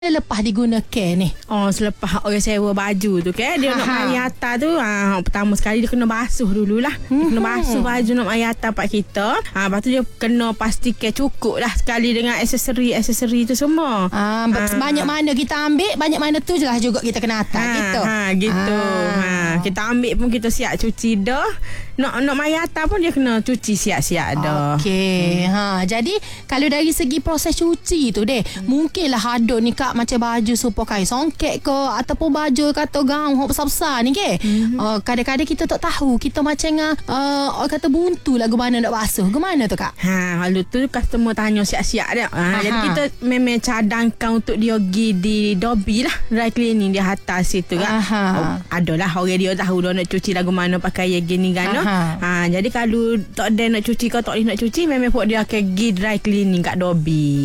lepas digunakan ni? Selepas orang sewa baju tu kan, dia nak mari atas tu, pertama sekali dia kena basuh dululah. Dia kena basuh baju nak mari atas pak kita. Lepas tu dia kena pastikan cukup lah sekali dengan aksesori tu semua. Banyak mana kita ambil, banyak mana tu je lah juga kita kena atas gitu. Gitu. Kita ambil pun kita siap cuci dah. Nak mari atas pun dia kena cuci siap-siap dah. Okey. Jadi kalau dari segi proses cuci tu mungkinlah ada ni Kak macam baju supaya kain songket ke ataupun baju kata gaun besar-besar ni ke. Kadang-kadang kita tak tahu, kita macam orang kata buntu lah gimana nak basuh. Gimana tu Kak? Lalu tu customer tanya siap-siap dah. Jadi kita memang cadangkan untuk dia pergi di Dobby lah, dry cleaning di atas situ kan. Adalah orang dia tahu dia nak cuci lagu mana pakai gini kan. Jadi kalau tak ada nak cuci ke tak boleh nak cuci, memang pun dia akan pergi dry cleaning kat Dobby.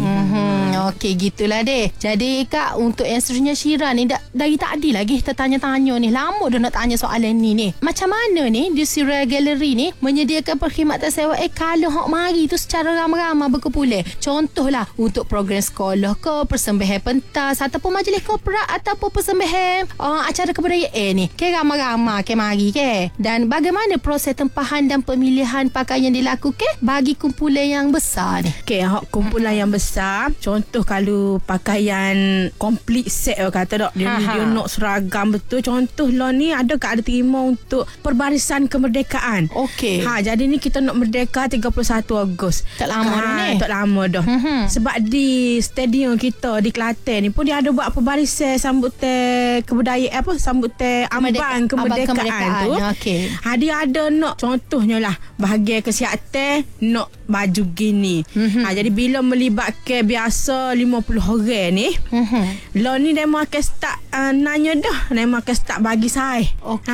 Okey, gitulah Jadi Kak, untuk yang seterusnya Syira ni dari tadi lagi kita tanya-tanya ni. Lama dah nak tanya soalan ni. Macam mana ni di Syira Gallery ni menyediakan perkhidmatan sewa kalau hok mari tu secara ramai-ramai berkumpulan. Contohlah untuk program sekolah ke, persembahan pentas ataupun majlis korporat ataupun persembahan acara kebudayaan ni. Ke ramai-ramai ke mari ke. Dan bagaimana proses tempahan dan pemilihan pakaian dilakukan bagi kumpulan yang besar ni? Okey, kumpulan yang besar, contoh kalau pakaian komplit set kata tak, dia nak seragam betul. Contoh lah ni ada terima untuk perbarisan kemerdekaan. Okey. Jadi ni kita nak merdeka 31 Ogos. Tak lama dah ni. Tak lama dah. Sebab di stadium kita di Kelantan ni pun dia ada buat perbarisan sambutan kebudayaan sambutan ambang kemerdekaan tu. Okey. Dia ada nak contohnya lah bahagian kesihatan nak baju gini. Jadi bila melibatkan biasa 50 orang ni, lo ni dia akan start nanya dah, dia akan start bagi saya.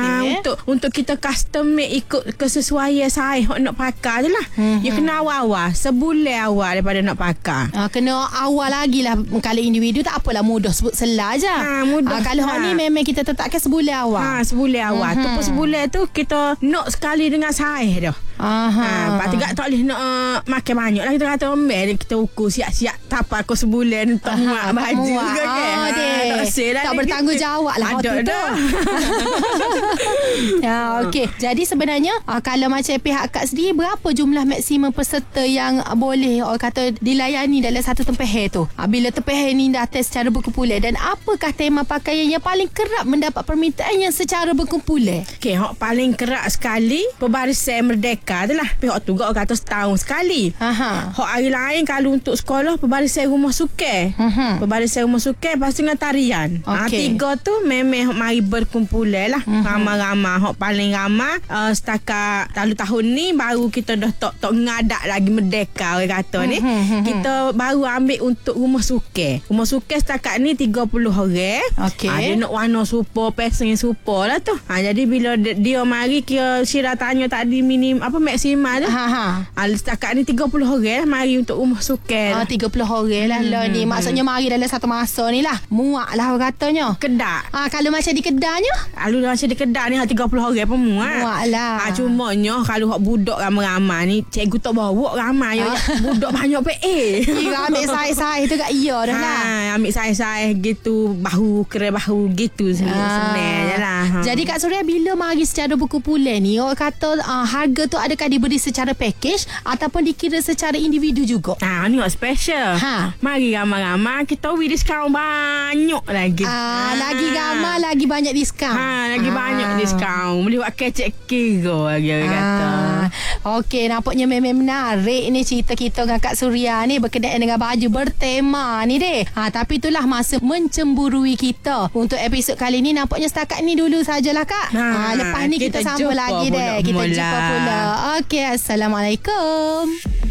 Untuk kita custom make ikut kesesuaian saya nak pakai je lah. You kena awal-awal, sebulan awal daripada nak pakai. Kena awal lagi lah. Kalau individu tak apalah, mudah sebut selah je. Kalau ni memang kita tetapkan sebulan awal. Sebulan awal. Tu pun sebulan tu kita nak sekali dengan saya dah. Lepas tu tak boleh nak makan banyak lah. Kita kata kita ukur siap-siap tapak aku sebulan tak muat baju juga kan. Tak bertanggungjawab lah. Ada dah. Okey. Jadi sebenarnya kalau macam pihak Kak sendiri, berapa jumlah maksimum peserta yang boleh orang kata dilayani dalam satu tempahan tu? Bila tempahan ni datang secara berkumpulan, dan apakah tema pakaian yang paling kerap mendapat permintaan yang secara berkumpulan? Okey, paling kerap sekali perbarisan merdeka tu lah. Pihak tu orang kata setahun sekali. Hari lain kalau untuk sekolah perbarisan rumah sukan. Perbarisan rumah sukan lepas tu dengan tarian. Tiga tu memang mari berkumpulan lah. Ramai-ramai. Paling ramai setakat tahun ni baru kita dah tak ngadak lagi merdeka orang kata ni. Kita baru ambil untuk rumah sukan. Rumah sukan setakat ni 30 orang. Dia nak warna super, passion super lah tu. Jadi bila dia mari, kira Syira tanya tadi minim maksimal tu. Setakat ni 30 orang lah mari untuk rumah sukan. 30 orang lah ni. Maksudnya mari dalam satu masa ni lah. Muak lah orang katanya. Kedak. Kalau macam di Kedahnya? Kalau macam di Kedah ni 30 orang pun muak. Muak lah. Cumanya kalau budak ramai-ramai ni, cikgu tak bawa ramai. Budak banyak ambil saiz-saiz tu kat iya dah lah. Ambil saiz-saiz gitu, bahu kera bahu gitu sebenarnya lah. Jadi Kak Suria, bila mari secara berkumpulan ni, orang kata harga tu adakah diberi secara package ataupun dikira secara individu juga? Ni special. Mari ramai-ramai, kita beri diskaun banyak lagi. Lagi ramai, lagi banyak diskaun. Lagi banyak diskaun. Boleh buat kecek kira lagi orang kata. Okey, nampaknya memang menarik ni cerita kita dengan Kak Suria ni berkenaan dengan baju bertema ni tapi itulah masa mencemburui kita untuk episod kali ni. Nampaknya setakat ni dulu sajalah Kak. Lepas ni kita sambung lagi kita jumpa pula. Okey, Assalamualaikum.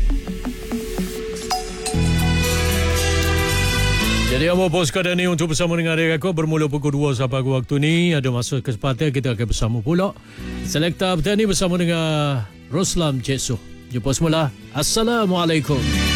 Jadi Amo Postcard ni untuk bersama dengan adik aku bermula pukul 2 sampai waktu ni. Ada masa kesempatan kita akan bersama pula Selekta Petani bersama dengan Roslam Cekso. Jumpa semula. Assalamualaikum.